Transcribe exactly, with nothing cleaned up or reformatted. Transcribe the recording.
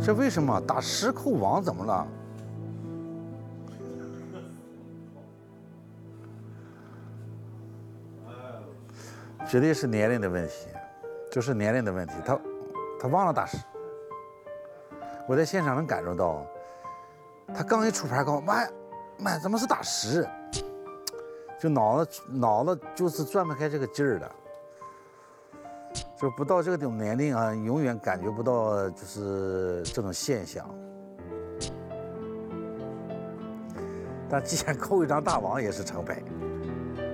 这为什么打十扣王怎么了？绝对是年龄的问题，就是年龄的问题。他他忘了打十，我在现场能感受到，他刚一出牌，刚妈妈怎么是打十？就脑子脑子就是转不开这个劲儿的。就不到这种年龄啊，永远感觉不到就是这种现象。但既然扣一张大王也是成败。